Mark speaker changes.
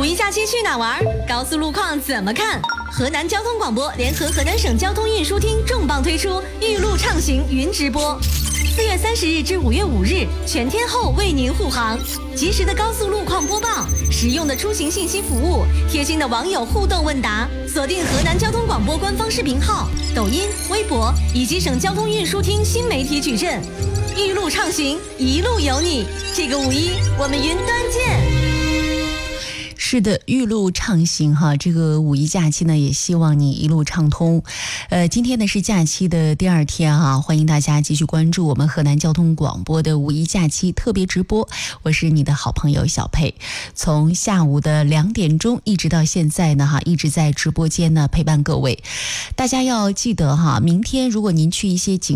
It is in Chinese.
Speaker 1: 五一假期去哪玩？高速路况怎么看？河南交通广播联合河南省交通运输厅重磅推出玉路畅行云直播，4月30日至5月5日，全天候为您护航，及时的高速路况播报，实用的出行信息服务，贴心的网友互动问答，锁定河南交通广播官方视频号、抖音、微博以及省交通运输厅新媒体矩阵。玉路畅行，一路有你。这个五一，我们云端见。
Speaker 2: 是的，玉路畅行哈，这个五一假期呢，也希望你一路畅通。今天呢是假期的第2天哈，欢迎大家继续关注我们河南交通广播的五一假期特别直播。我是你的好朋友小佩，从下午的2点钟一直到现在呢哈，一直在直播间呢陪伴各位。大家要记得哈，明天如果您去一些景